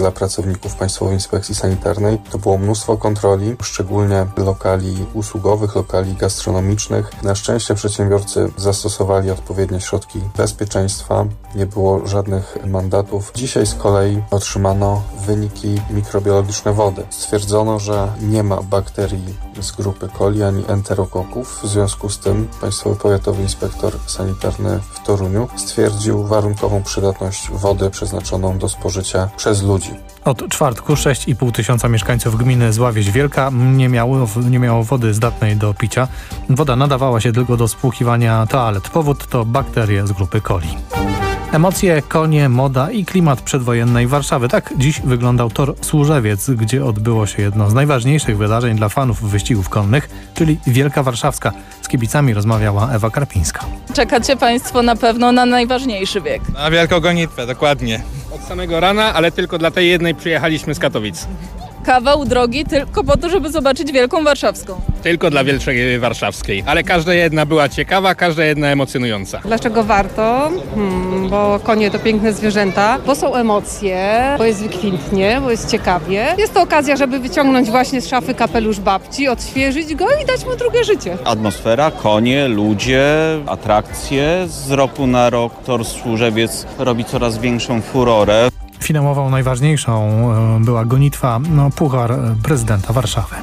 dla pracowników Państwowej Inspekcji Sanitarnej. To było mnóstwo kontroli, szczególnie lokali usługowych, lokali gastronomicznych. Na szczęście przedsiębiorcy zastosowali odpowiednie środki bezpieczeństwa. Nie było żadnych mandatów. Dzisiaj z kolei otrzymano wyniki mikrobiologiczne wody. Stwierdzono, że nie ma bakterii z grupy coli ani enterokoków. W związku z tym Państwowy Powiatowy Inspektor Sanitarny w Toruniu stwierdził warunkową przydatność wody przeznaczoną do spożycia przez ludzi. Od czwartku 6,5 tysiąca mieszkańców gminy Zławieś Wielka nie miało wody zdatnej do picia. Woda nadawała się tylko do spłukiwania toalet. Powód to bakterie z grupy coli. Emocje, konie, moda i klimat przedwojennej Warszawy. Tak dziś wyglądał tor Służewiec, gdzie odbyło się jedno z najważniejszych wydarzeń dla fanów wyścigów konnych, czyli Wielka Warszawska. Z kibicami rozmawiała Ewa Karpińska. Czekacie Państwo na pewno na najważniejszy bieg. Na wielką gonitwę, dokładnie. Od samego rana, ale tylko dla tej jednej przyjechaliśmy z Katowic. Kawał drogi tylko po to, żeby zobaczyć Wielką Warszawską. Tylko dla Wielkiej Warszawskiej, ale każda jedna była ciekawa, każda jedna emocjonująca. Dlaczego warto? Bo konie to piękne zwierzęta, bo są emocje, bo jest wykwintnie, bo jest ciekawie. Jest to okazja, żeby wyciągnąć właśnie z szafy kapelusz babci, odświeżyć go i dać mu drugie życie. Atmosfera, konie, ludzie, atrakcje. Z roku na rok tor Służewiec robi coraz większą furorę. Finałową najważniejszą była gonitwa Puchar Prezydenta Warszawy.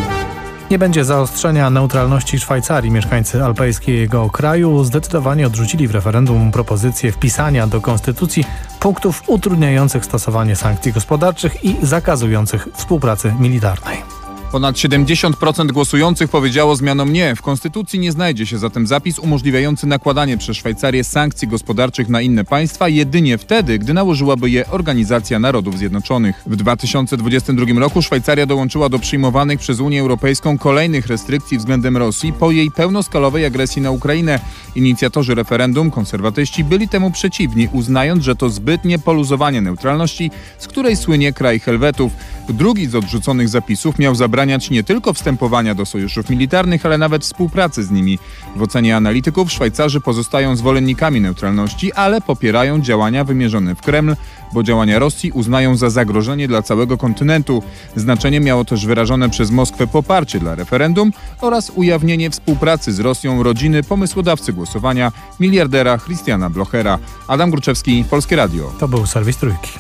Nie będzie zaostrzenia neutralności Szwajcarii. Mieszkańcy alpejskiego kraju zdecydowanie odrzucili w referendum propozycję wpisania do konstytucji punktów utrudniających stosowanie sankcji gospodarczych i zakazujących współpracy militarnej. Ponad 70% głosujących powiedziało zmianom nie. W konstytucji nie znajdzie się zatem zapis umożliwiający nakładanie przez Szwajcarię sankcji gospodarczych na inne państwa jedynie wtedy, gdy nałożyłaby je Organizacja Narodów Zjednoczonych. W 2022 roku Szwajcaria dołączyła do przyjmowanych przez Unię Europejską kolejnych restrykcji względem Rosji po jej pełnoskalowej agresji na Ukrainę. Inicjatorzy referendum, konserwatyści, byli temu przeciwni, uznając, że to zbytnie poluzowanie neutralności, z której słynie kraj Helwetów. Drugi z odrzuconych zapisów miał zabraniać nie tylko wstępowania do sojuszów militarnych, ale nawet współpracy z nimi. W ocenie analityków Szwajcarzy pozostają zwolennikami neutralności, ale popierają działania wymierzone w Kreml, bo działania Rosji uznają za zagrożenie dla całego kontynentu. Znaczenie miało też wyrażone przez Moskwę poparcie dla referendum oraz ujawnienie współpracy z Rosją rodziny pomysłodawcy głosowania, miliardera Christiana Blochera. Adam Gruczewski, Polskie Radio. To był serwis Trójki.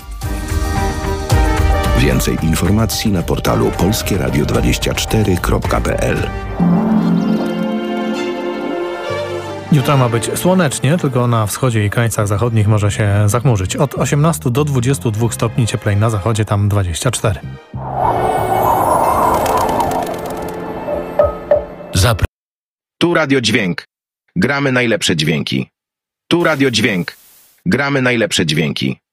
Więcej informacji na portalu polskieradio24.pl. Jutro ma być słonecznie, tylko na wschodzie i krańcach zachodnich może się zachmurzyć. Od 18 do 22 stopni cieplej na zachodzie, tam 24. Tu Radio Dźwięk. Gramy najlepsze dźwięki. Tu Radio Dźwięk. Gramy najlepsze dźwięki.